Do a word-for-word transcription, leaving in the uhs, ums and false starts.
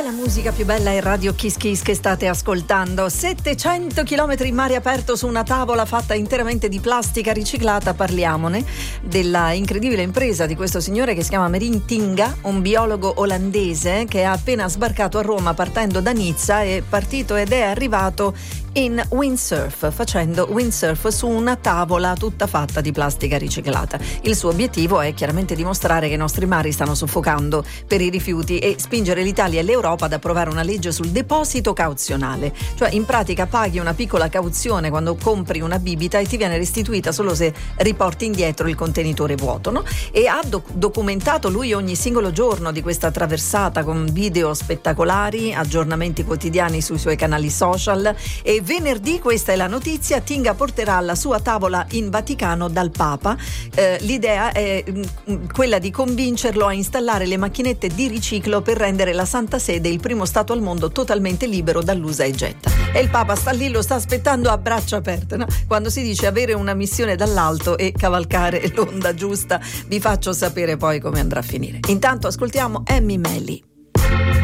La musica più bella è Radio Kiss Kiss che state ascoltando. settecento chilometri in mare aperto su una tavola fatta interamente di plastica riciclata. Parliamone della incredibile impresa di questo signore che si chiama Merin Tinga, un biologo olandese che ha appena sbarcato a Roma partendo da Nizza, è partito ed è arrivato in windsurf, facendo windsurf su una tavola tutta fatta di plastica riciclata. Il suo obiettivo è chiaramente dimostrare che i nostri mari stanno soffocando per i rifiuti e spingere l'Italia e l'Europa ad approvare una legge sul deposito cauzionale. Cioè, in pratica paghi una piccola cauzione quando compri una bibita e ti viene restituita solo se riporti indietro il contenitore vuoto, no? E ha doc- documentato lui ogni singolo giorno di questa traversata con video spettacolari, aggiornamenti quotidiani sui suoi canali social. E venerdì, questa è la notizia, Tinga porterà la sua tavola in Vaticano dal Papa. Eh, l'idea è mh, quella di convincerlo a installare le macchinette di riciclo per rendere la Santa Sede il primo stato al mondo totalmente libero dall'usa e getta. E il Papa sta lì, lo sta aspettando a braccia aperte, no? Quando si dice avere una missione dall'alto e cavalcare l'onda giusta, vi faccio sapere poi come andrà a finire. Intanto ascoltiamo Amy Melly.